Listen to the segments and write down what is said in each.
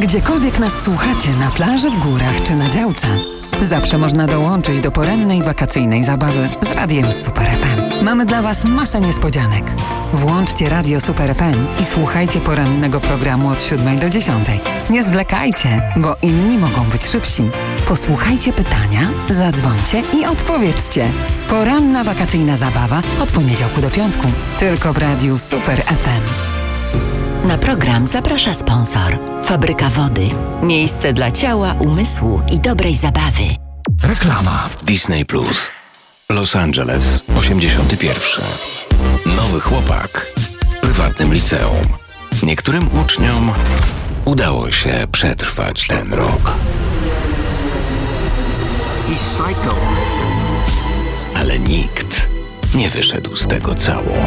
Gdziekolwiek nas słuchacie, na plaży, w górach czy na działce, zawsze można dołączyć do porannej wakacyjnej zabawy z Radiem Super FM. Mamy dla Was masę niespodzianek. Włączcie Radio Super FM i słuchajcie porannego programu od 7 do 10. Nie zwlekajcie, bo inni mogą być szybsi. Posłuchajcie pytania, zadzwońcie i odpowiedzcie. Poranna wakacyjna zabawa od poniedziałku do piątku. Tylko w Radiu Super FM. Na program zaprasza sponsor. Fabryka Wody. Miejsce dla ciała, umysłu i dobrej zabawy. Reklama. Disney Plus. Los Angeles, 81. Nowy chłopak w prywatnym liceum. Niektórym uczniom udało się przetrwać ten rok. Ale nikt nie wyszedł z tego cało.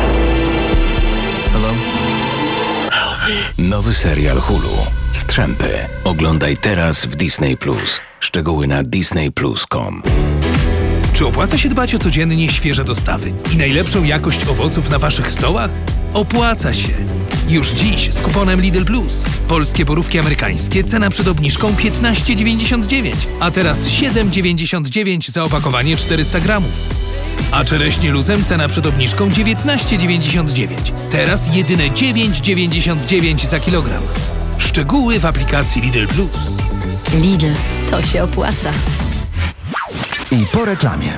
Nowy serial Hulu. Strzępy. Oglądaj teraz w Disney Plus. Szczegóły na disneyplus.com. Czy opłaca się dbać o codziennie świeże dostawy i najlepszą jakość owoców na Waszych stołach? Opłaca się! Już dziś z kuponem Lidl Plus. Polskie borówki amerykańskie, cena przed obniżką 15,99, a teraz 7,99 za opakowanie 400 gramów. A czereśnie luzem cena przed obniżką 19,99. Teraz jedyne 9,99 za kilogram. Szczegóły w aplikacji Lidl Plus. Lidl, to się opłaca. I po reklamie.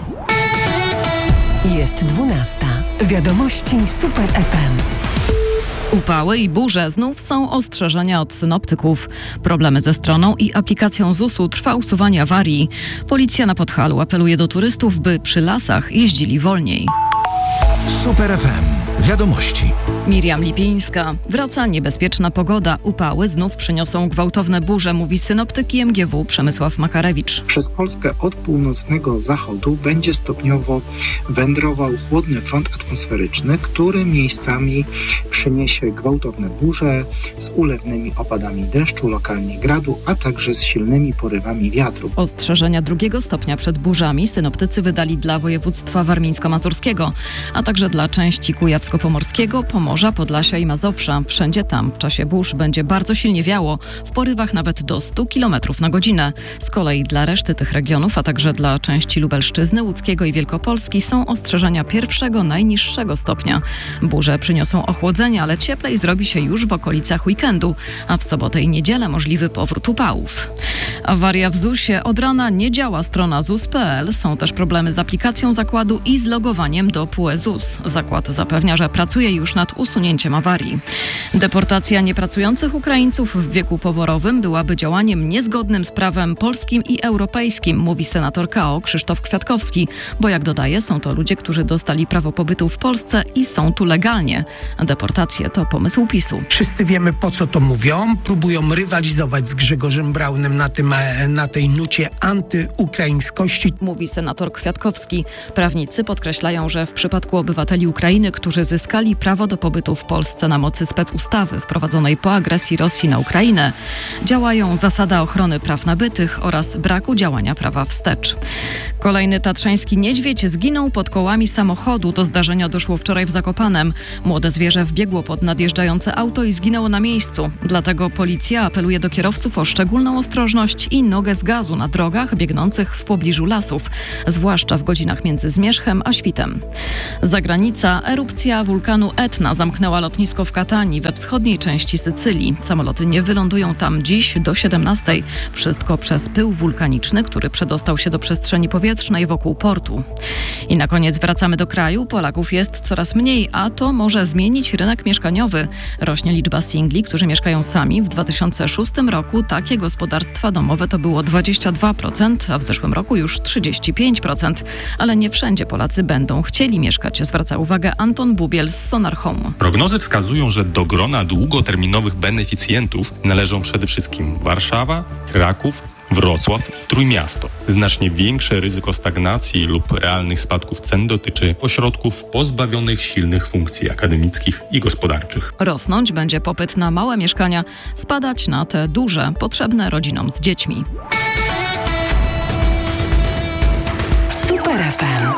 Jest 12. Wiadomości Super FM. Upały i burze znów są ostrzeżenia od synoptyków. Problemy ze stroną i aplikacją ZUS-u, trwa usuwanie awarii. Policja na Podhalu apeluje do turystów, by przy lasach jeździli wolniej. Super FM. Wiadomości. Miriam Lipińska. Wraca niebezpieczna pogoda. Upały znów przyniosą gwałtowne burze, mówi synoptyk IMGW Przemysław Makarewicz. Przez Polskę od północnego zachodu będzie stopniowo wędrował chłodny front atmosferyczny, który miejscami przyniesie gwałtowne burze z ulewnymi opadami deszczu, lokalnie gradu, a także z silnymi porywami wiatru. Ostrzeżenia 2 stopnia przed burzami synoptycy wydali dla województwa warmińsko-mazurskiego, a także dla części kujawsko-pomorskiego, Pomorza, Podlasia i Mazowsza. Wszędzie tam w czasie burz będzie bardzo silnie wiało, w porywach nawet do 100 km na godzinę. Z kolei dla reszty tych regionów, a także dla części Lubelszczyzny, Łódzkiego i Wielkopolski są ostrzeżenia 1 najniższego stopnia. Burze przyniosą ochłodzenie, ale cieplej zrobi się już w okolicach weekendu, a w sobotę i niedzielę możliwy powrót upałów. Awaria w ZUS-ie. Od rana nie działa strona ZUS.pl. Są też problemy z aplikacją zakładu i z logowaniem do PUE ZUS. Zakład zapewnia, że pracuje już nad usunięciem awarii. Deportacja niepracujących Ukraińców w wieku poborowym byłaby działaniem niezgodnym z prawem polskim i europejskim, mówi senator KO Krzysztof Kwiatkowski, bo jak dodaje, są to ludzie, którzy dostali prawo pobytu w Polsce i są tu legalnie. Deportacje to pomysł PiS-u. Wszyscy wiemy, po co to mówią. Próbują rywalizować z Grzegorzem Braunem na tej nucie antyukraińskości. Mówi senator Kwiatkowski. Prawnicy podkreślają, że w przypadku obywateli Ukrainy, którzy zyskali prawo do pobytu w Polsce na mocy specustawy wprowadzonej po agresji Rosji na Ukrainę, działają zasada ochrony praw nabytych oraz braku działania prawa wstecz. Kolejny tatrzański niedźwiedź zginął pod kołami samochodu. Do zdarzenia doszło wczoraj w Zakopanem. Młode zwierzę wbiegło pod nadjeżdżające auto i zginęło na miejscu. Dlatego policja apeluje do kierowców o szczególną ostrożność i nogę z gazu na drogach biegnących w pobliżu lasów, zwłaszcza w godzinach między zmierzchem a świtem. Zagranica. Erupcja wulkanu Etna zamknęła lotnisko w Katanii we wschodniej części Sycylii. Samoloty nie wylądują tam dziś do 17:00. Wszystko przez pył wulkaniczny, który przedostał się do przestrzeni powietrznej wokół portu. I na koniec wracamy do kraju. Polaków jest coraz mniej, a to może zmienić rynek mieszkaniowy. Rośnie liczba singli, którzy mieszkają sami. W 2006 roku takie gospodarstwa domowe to było 22%, a w zeszłym roku już 35%. Ale nie wszędzie Polacy będą chcieli mieszkać, zwraca uwagę Anton Bubiel z Sonar Home. Prognozy wskazują, że do grona długoterminowych beneficjentów należą przede wszystkim Warszawa, Kraków, Wrocław i Trójmiasto. Znacznie większe ryzyko stagnacji lub realnych spadków cen dotyczy ośrodków pozbawionych silnych funkcji akademickich i gospodarczych. Rosnąć będzie popyt na małe mieszkania, spadać na te duże, potrzebne rodzinom z dziećmi. Super FM.